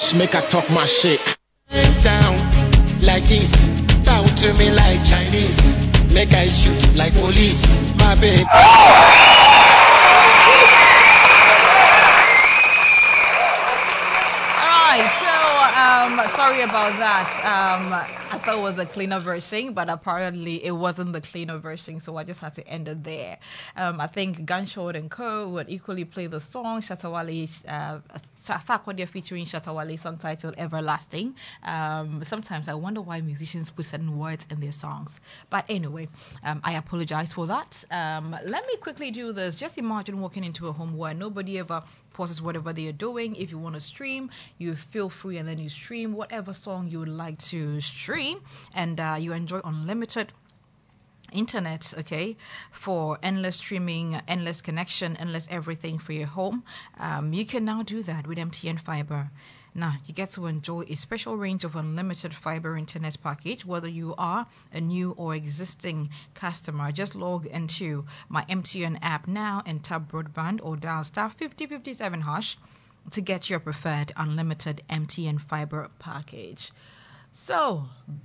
hush, make I talk my shit. Down like this, down to me like Chinese. Make I shoot like police, my baby. Sorry about that. I thought it was a cleaner version, but apparently it wasn't the cleaner version, so I just had to end it there. I think Gunshot and Co. would equally play the song Shatawale, Sarkodie featuring Shatawale, song titled Everlasting. Sometimes I wonder why musicians put certain words in their songs. But anyway, I apologize for that. Let me quickly do this. Just imagine walking into a home where nobody ever pauses whatever they are doing. If you want to stream, you feel free and then you stream whatever song you would like to stream, and you enjoy unlimited internet, okay, for endless streaming, endless connection, endless everything for your home. You can now do that with MTN Fiber. Now, you get to enjoy a special range of unlimited fiber internet package, whether you are a new or existing customer. Just log into my MTN app now and tap broadband or dial star 5057 hash to get your preferred unlimited MTN Fiber package. So,